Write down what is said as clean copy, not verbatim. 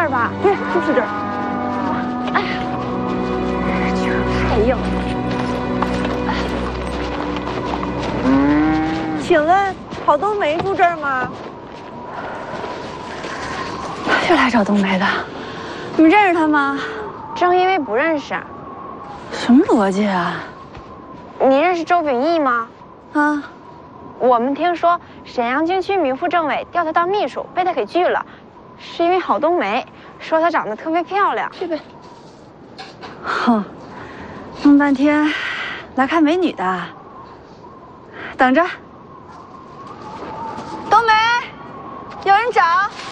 儿吧？ 对，就是这儿。 哎呀，这太硬了。 请问郝冬梅住这儿吗？ 又来找冬梅的，你们认识他吗？ 正因为不认识。 什么逻辑啊？ 你认识周秉义吗？ 啊， 我们听说沈阳军区民副政委调他当秘书，被他给拒了，是因为郝冬梅说她长得特别漂亮。 去呗。哼，弄半天来看美女的，等着。冬梅，有人找。